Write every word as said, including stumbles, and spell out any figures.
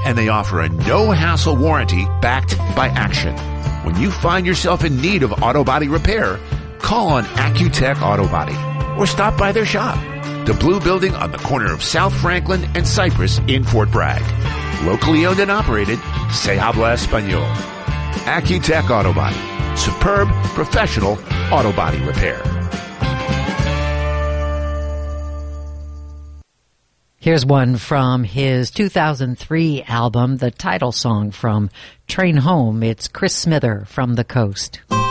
and they offer a no-hassle warranty backed by Action. When you find yourself in need of auto body repair, call on Accutech Auto Body or stop by their shop, the Blue Building on the corner of South Franklin and Cypress in Fort Bragg. Locally owned and operated, se habla español. Accutech Auto Body. Superb, professional auto body repair. Here's one from his two thousand three album, the title song from Train Home. It's Chris Smither from the Coast.